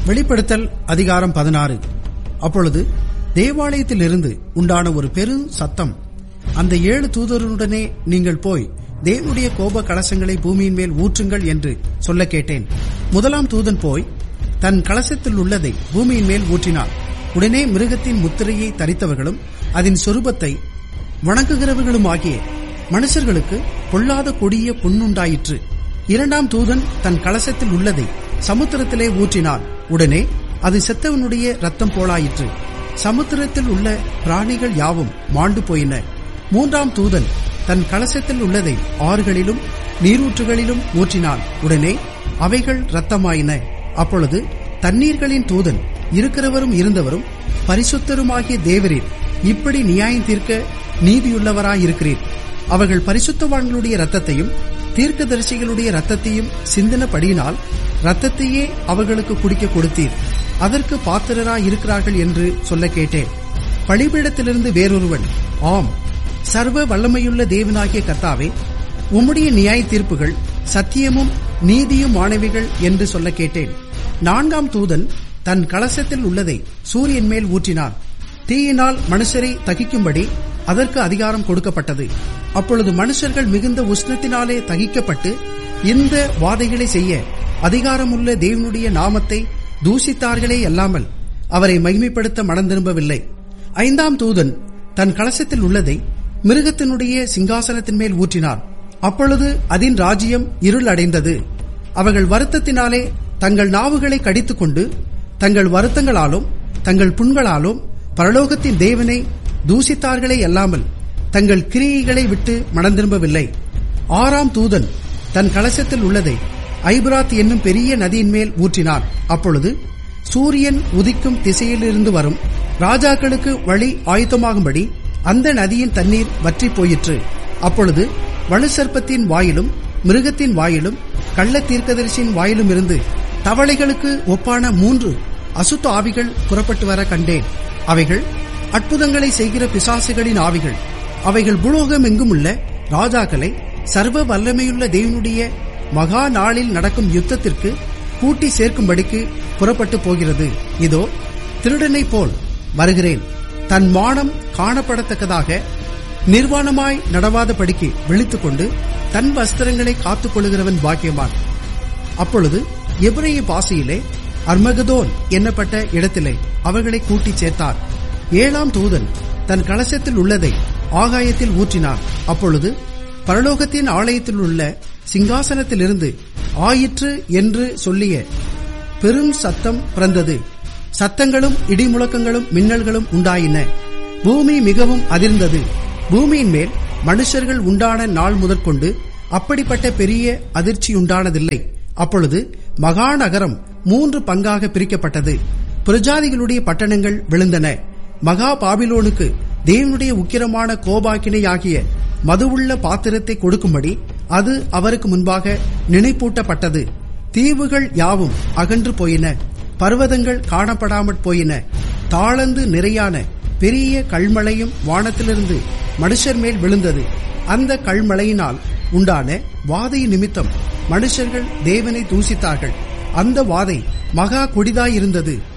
வெளிப்படுத்தல் அதிகாரம் 16. அப்பொழுது தேவாலயத்திலிருந்து உண்டான ஒரு பெரும் சத்தம், அந்த 7 தூதருடனே நீங்கள் போய் தேவனுடைய கோப கலசங்களை பூமியின் மேல் ஊற்றுங்கள் என்று சொல்ல கேட்டேன். முதலாம் தூதன் போய் தன் கலசத்தில் உள்ளதை பூமியின் மேல் ஊற்றினார். உடனே மிருகத்தின் முத்திரையை தரித்தவர்களும் அதன் சொரூபத்தை வணங்குகிறவர்களுமாகிய மனுஷர்களுக்கு பொல்லாத கொடிய புண்ணுண்டாயிற்று. இரண்டாம் தூதன் தன் கலசத்தில் உள்ளதை சமுத்திரத்திலே ஊற்றினார். உடனே அது செத்தவனுடைய ரத்தம் போலாயிற்று. சமுத்திரத்தில் உள்ள பிராணிகள் யாவும் மாண்டு போயின. மூன்றாம் தூதன் தன் கலசத்தில் உள்ளதை ஆறுகளிலும் நீரூற்றுகளிலும் ஊற்றினான். உடனே அவைகள் இரத்தமாயின. அப்பொழுது தண்ணீர்களின் தூதன், இருக்கிறவரும் இருந்தவரும் பரிசுத்தருமாகிய தேவரீர், இப்படி நியாயம் தீர்க்க நீதியுள்ளவராயிருக்கிறீர். அவர்கள் பரிசுத்தவான்களுடைய இரத்தத்தையும் தீர்க்கதரிசிகளுடைய இரத்தத்தையும் சிந்தினபடியினால் இரத்தத்தையே அவர்களுக்கு குடிக்க கொடுத்தீர். அதற்கு பாத்திரராயிருக்கிறார்கள் என்று சொல்ல கேட்டேன். பலிபீடத்திலிருந்து வேறொருவன், ஆம், சர்வ வல்லமையுள்ள தேவனாகிய கர்த்தாவே, உம்முடைய நியாய தீர்ப்புகள் சத்தியமும் நீதியும் ஆனவைகள் என்று சொல்ல கேட்டேன். நான்காம் தூதன் தன் கலசத்தில் உள்ளதை சூரியன் மேல் ஊற்றினார். தீயினால் மனுஷரை தகிக்கும்படி அதற்கு அதிகாரம் கொடுக்கப்பட்டது. அப்பொழுது மனுஷர்கள் மிகுந்த உஷ்ணத்தினாலே தகிக்கப்பட்டு இந்த வாதைகளை செய்ய அதிகாரமுள்ள தேவனுடைய நாமத்தை தூஷித்தார்களே அல்லாமல் அவரை மகிமைப்படுத்த மனம் திரும்பவில்லை. ஐந்தாம் தூதன் தன் கலசத்தில் உள்ளதை மிருகத்தினுடைய சிங்காசனத்தின் மேல் ஊற்றினார். அப்பொழுது அதன் ராஜ்யம் இருள் அடைந்தது. அவர்கள் வருத்தத்தினாலே தங்கள் நாவுகளை கடித்துக் கொண்டு தங்கள் வருத்தங்களாலும் தங்கள் புண்களாலும் பரலோகத்தின் தேவனை தூஷித்தார்களே அல்லாமல் தங்கள் கிரியைகளை விட்டு மனம் திரும்பவில்லை. ஆறாம் தூதன் தன் கலசத்தில் உள்ளதை ஐபிராத் என்னும் பெரிய நதியின் மேல் ஊற்றினார். அப்பொழுது சூரியன் உதிக்கும் திசையிலிருந்து வரும் ராஜாக்களுக்கு வழி ஆயத்தமாகும்படி அந்த நதியின் தண்ணீர் வற்றி போயிற்று. அப்பொழுது வலுசர்ப்பத்தின் வாயிலும் மிருகத்தின் வாயிலும் கள்ள தீர்க்கதரிசியின் வாயிலும் இருந்து தவளைகளுக்கு ஒப்பான 3 அசுத்த ஆவிகள் புறப்பட்டு வர கண்டேன். அவைகள் அற்புதங்களை செய்கிற பிசாசுகளின் ஆவிகள். அவைகள் பூலோகம் எங்கும் உள்ள ராஜாக்களை சர்வ வல்லமையுள்ள தேவனுடைய மகா நாளில் நடக்கும் யுத்தத்திற்கு கூட்டி சேர்க்கும்படிக்கு புறப்பட்டு போகிறது. இதோ, திருடனைப் போல் வருகிறேன். தன் மானம் காணப்படத்தக்கதாக நிர்வாணமாய் நடவாதபடிக்கு விழித்துக் கொண்டு தன் வஸ்திரங்களை காத்துக் கொள்ளுகிறவன் பாக்கியவான். அப்பொழுது எபிரேய பாஷையிலே அர்மகதோன் என்னப்பட்ட இடத்திலே அவர்களை கூட்டி சேர்த்தார். ஏழாம் தூதன் தன் கலசத்தில் உள்ளதை ஆகாயத்தில் ஊற்றினார். அப்பொழுது பரலோகத்தின் ஆலயத்தில் உள்ள சிங்காசனத்திலிருந்து ஆயிற்று என்று சொல்லிய பெரும் சத்தம் பிறந்தது. சத்தங்களும் இடிமுழக்கங்களும் மின்னல்களும் உண்டாயின. பூமி மிகவும் அதிர்ந்தது. பூமியின் மேல் மனுஷர்கள் உண்டான நாள் முதற்கொண்டு அப்படிப்பட்ட பெரிய அதிர்ச்சியுண்டானதில்லை. அப்பொழுது மகாநகரம் 3 பங்காக பிரிக்கப்பட்டது. பிரஜாதிகளுடைய பட்டணங்கள் விழுந்தன. மகா பாபிலோனுக்கு தேவனுடைய உக்கிரமான கோபாக்கினையாகிய மதுவுள்ள பாத்திரத்தை கொடுக்கும்படி அது அவருக்கு முன்பாக நினைப்பூட்டப்பட்டது. தீவுகள் யாவும் அகன்று போயின. பர்வதங்கள் காணப்படாமற் போயின. தாளந்து நிறையான பெரிய கல்மழையும் வானத்திலிருந்து மனுஷர் மேல் விழுந்தது. அந்த கல்மழையினால் உண்டான வாதை நிமித்தம் மனுஷர்கள் தேவனை தூஷித்தார்கள். அந்த வாதை மகா கொடிதாயிருந்தது.